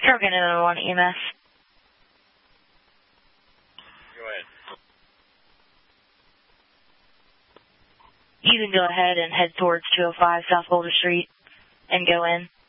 Stroking in 1 EMS. Go ahead. You can go ahead and head towards 205 South Boulder Street and go in.